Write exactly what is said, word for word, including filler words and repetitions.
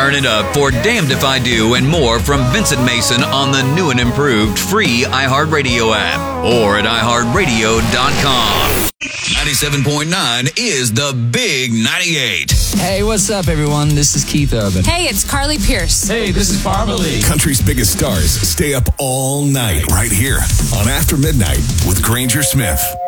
Turn it up for Damned If I Do and more from Vincent Mason on the new and improved free iHeartRadio app or at i heart radio dot com. ninety-seven point nine is the Big ninety-eight. Hey, what's up, everyone? This is Keith Urban. Hey, it's Carly Pierce. Hey, this is Barbara Lee. Country's biggest stars stay up all night right here on After Midnight with Granger Smith.